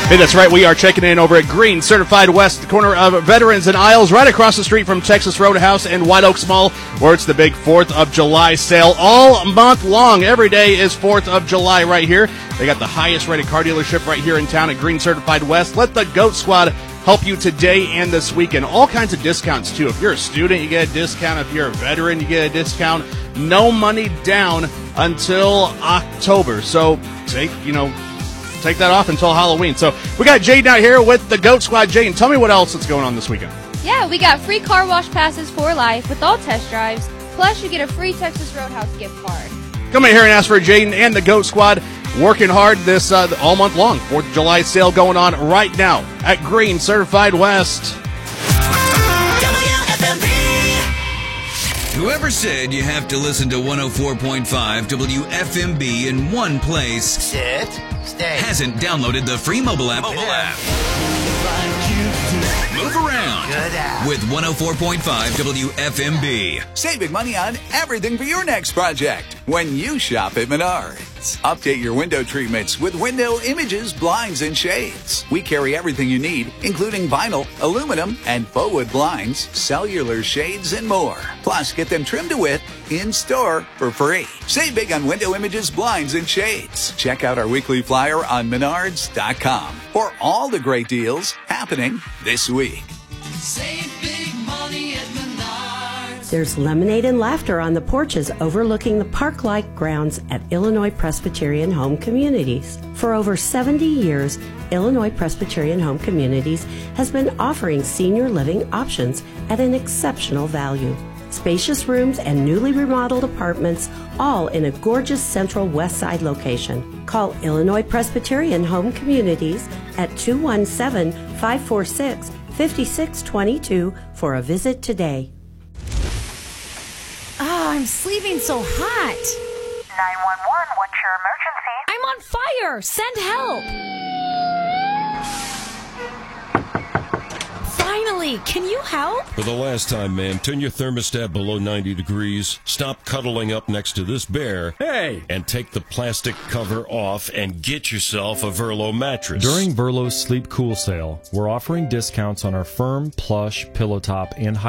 Hey, that's right. We are checking in over at Green Certified West, the corner of Veterans and Isles, right across the street from Texas Roadhouse and White Oaks Mall, where it's the big 4th of July sale all month long. Every day is 4th of July right here. They got the highest rated car dealership right here in town at Green Certified West. Let the GOAT Squad help you today and this weekend. All kinds of discounts, too. If you're a student, you get a discount. If you're a veteran, you get a discount. No money down until October. So take that off until Halloween. So we got Jaden out here with the GOAT Squad. Jaden, tell me what else is going on this weekend. Yeah, we got free car wash passes for life with all test drives. Plus, you get a free Texas Roadhouse gift card. Come in here and ask for Jaden and the GOAT Squad. Working hard this all month long. 4th of July sale going on right now at Green Certified West. Whoever said you have to listen to 104.5 WFMB in one place Sit. Stay. hasn't downloaded the free mobile app. Move around Good app. with 104.5 WFMB. Save big money on everything for your next project when you shop at Menards. Update your window treatments with window images, blinds, and shades. We carry everything you need, including vinyl, aluminum, and faux wood blinds, cellular shades, and more. Plus, get them trimmed to width in-store for free. Save big on window images, blinds, and shades. Check out our weekly flyer on Menards.com for all the great deals happening this week. Save big money at Menards. There's lemonade and laughter on the porches overlooking the park-like grounds at Illinois Presbyterian Home Communities. For over 70 years, Illinois Presbyterian Home Communities has been offering senior living options at an exceptional value. Spacious rooms and newly remodeled apartments, all in a gorgeous central west side location. Call Illinois Presbyterian Home Communities at 217-546-5622 for a visit today. I'm sleeping so hot. 911, what's your emergency? I'm on fire. Send help. Finally, can you help? For the last time, ma'am, turn your thermostat below 90 degrees, stop cuddling up next to this bear, and take the plastic cover off and get yourself a Verlo mattress. During Verlo's Sleep Cool sale, we're offering discounts on our firm, plush, pillow top, and